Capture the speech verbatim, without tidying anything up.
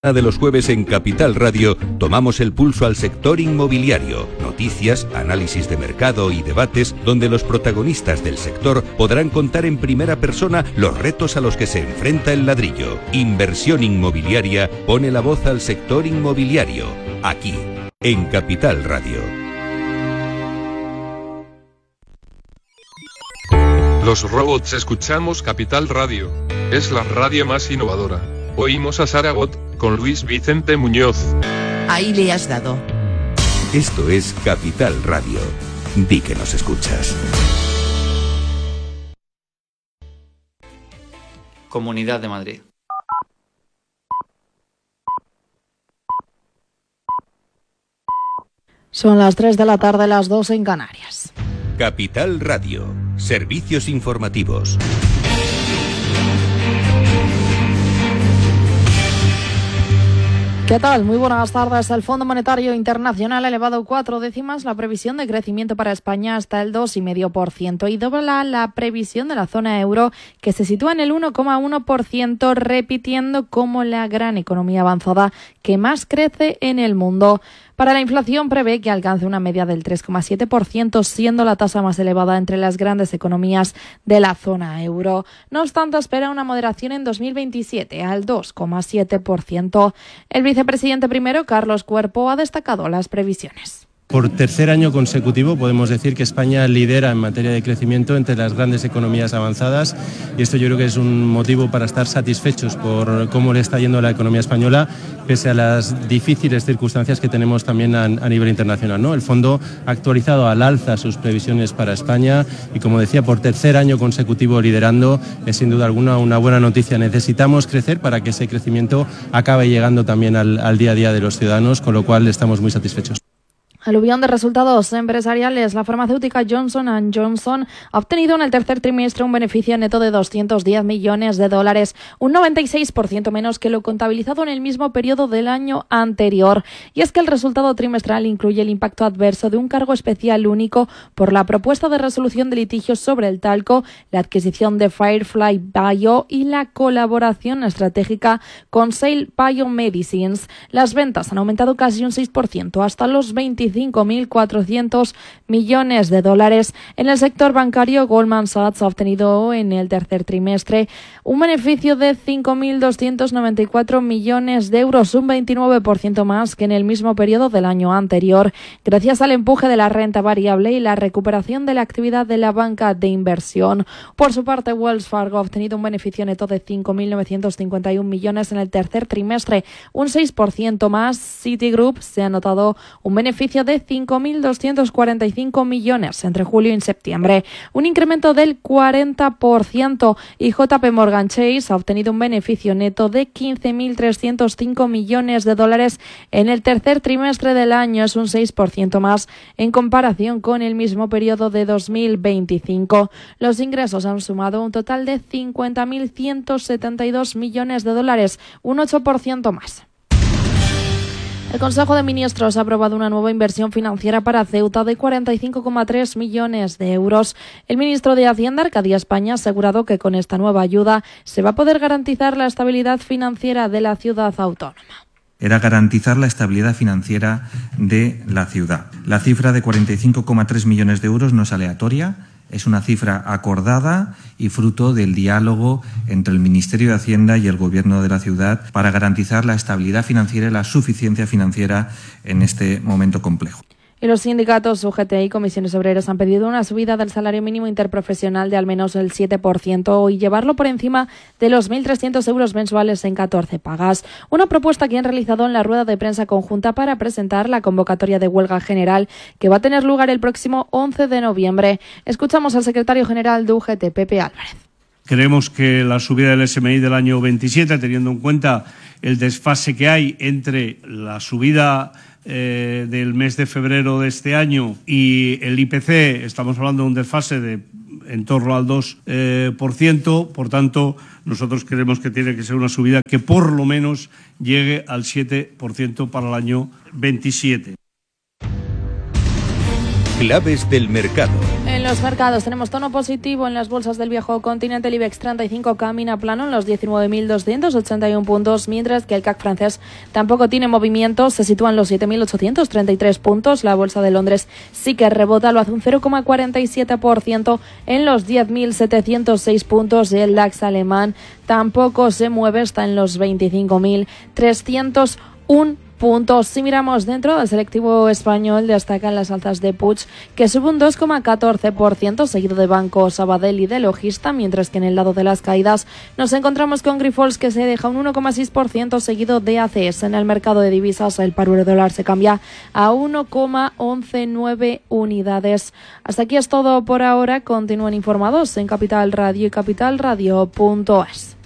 de los jueves en Capital Radio tomamos el pulso al sector inmobiliario, noticias, análisis de mercado y debates donde los protagonistas del sector podrán contar en primera persona los retos a los que se enfrenta el ladrillo. Inversión Inmobiliaria pone la voz al sector inmobiliario, aquí, en Capital Radio. Los robots escuchamos Capital Radio. Es la radio más innovadora. Oímos a Saragot con Luis Vicente Muñoz. Ahí le has dado. Esto es Capital Radio. Di que nos escuchas. Comunidad de Madrid. Son las tres de la tarde, las dos en Canarias. Capital Radio. Servicios informativos. ¿Qué tal? Muy buenas tardes. El Fondo Monetario Internacional ha elevado cuatro décimas la previsión de crecimiento para España hasta el dos coma cinco por ciento y dobla la previsión de la zona euro, que se sitúa en el uno coma uno por ciento, repitiendo como la gran economía avanzada que más crece en el mundo. Para la inflación prevé que alcance una media del tres coma siete por ciento, siendo la tasa más elevada entre las grandes economías de la zona euro. No obstante, espera una moderación en dos mil veintisiete al dos coma siete por ciento. El vicepresidente primero, Carlos Cuerpo, ha destacado las previsiones. Por tercer año consecutivo podemos decir que España lidera en materia de crecimiento entre las grandes economías avanzadas, y esto yo creo que es un motivo para estar satisfechos por cómo le está yendo a la economía española, pese a las difíciles circunstancias que tenemos también a, a nivel internacional, ¿no? El fondo ha actualizado al alza sus previsiones para España y, como decía, por tercer año consecutivo liderando, es sin duda alguna una buena noticia. Necesitamos crecer para que ese crecimiento acabe llegando también al, al día a día de los ciudadanos, con lo cual estamos muy satisfechos. Aluvión de resultados empresariales. La farmacéutica Johnson and Johnson ha obtenido en el tercer trimestre un beneficio neto de doscientos diez millones de dólares, un noventa y seis por ciento menos que lo contabilizado en el mismo periodo del año anterior. Y es que el resultado trimestral incluye el impacto adverso de un cargo especial único por la propuesta de resolución de litigios sobre el talco, la adquisición de Firefly Bio y la colaboración estratégica con Sale Biomedicines. Las ventas han aumentado casi un seis por ciento hasta los veinticinco mil cuatrocientos millones de dólares. En el sector bancario, Goldman Sachs ha obtenido en el tercer trimestre un beneficio de cinco mil doscientos noventa y cuatro millones de euros, un veintinueve por ciento más que en el mismo periodo del año anterior, gracias al empuje de la renta variable y la recuperación de la actividad de la banca de inversión. Por su parte, Wells Fargo ha obtenido un beneficio neto de cinco mil novecientos cincuenta y uno millones en el tercer trimestre, un seis por ciento más. Citigroup se ha notado un beneficio de cinco mil doscientos cuarenta y cinco millones entre julio y septiembre, un incremento del cuarenta por ciento, y J P Morgan Chase ha obtenido un beneficio neto de quince mil trescientos cinco millones de dólares en el tercer trimestre del año, es un seis por ciento más en comparación con el mismo periodo de dos mil veinticinco. Los ingresos han sumado un total de cincuenta mil ciento setenta y dos millones de dólares, un ocho por ciento más. El Consejo de Ministros ha aprobado una nueva inversión financiera para Ceuta de cuarenta y cinco coma tres millones de euros. El ministro de Hacienda, Arcadia España, ha asegurado que con esta nueva ayuda se va a poder garantizar la estabilidad financiera de la ciudad autónoma. Era garantizar la estabilidad financiera de la ciudad. La cifra de cuarenta y cinco coma tres millones de euros no es aleatoria. Es una cifra acordada y fruto del diálogo entre el Ministerio de Hacienda y el Gobierno de la ciudad para garantizar la estabilidad financiera y la suficiencia financiera en este momento complejo. Y los sindicatos U G T y Comisiones Obreras han pedido una subida del salario mínimo interprofesional de al menos el siete por ciento y llevarlo por encima de los mil trescientos euros mensuales en catorce pagas. Una propuesta que han realizado en la rueda de prensa conjunta para presentar la convocatoria de huelga general que va a tener lugar el próximo once de noviembre. Escuchamos al secretario general de U G T, Pepe Álvarez. Creemos que la subida del S M I del año veintisiete, teniendo en cuenta el desfase que hay entre la subida eh, del mes de febrero de este año y el I P C, estamos hablando de un desfase de en torno al dos por ciento, eh, por tanto, nosotros creemos que tiene que ser una subida que por lo menos llegue al siete por ciento para el año veintisiete. Claves del mercado. En los mercados tenemos tono positivo en las bolsas del viejo continente. El IBEX treinta y cinco camina plano en los diecinueve mil doscientos ochenta y uno puntos, mientras que el C A C francés tampoco tiene movimiento, se sitúa en los siete mil ochocientos treinta y tres puntos. La bolsa de Londres sí que rebota, lo hace un cero coma cuarenta y siete por ciento en los diez mil setecientos seis puntos, y el DAX alemán tampoco se mueve, está en los veinticinco mil trescientos uno puntos. Si miramos dentro del selectivo español, destacan las alzas de Puig, que sube un dos coma catorce por ciento, seguido de Banco Sabadell y de Logista, mientras que en el lado de las caídas nos encontramos con Grifols, que se deja un uno coma seis por ciento, seguido de A C S. En el mercado de divisas, el par euro dólar se cambia a uno coma once nueve unidades. Hasta aquí es todo por ahora. Continúen informados en Capital Radio y capital radio punto es.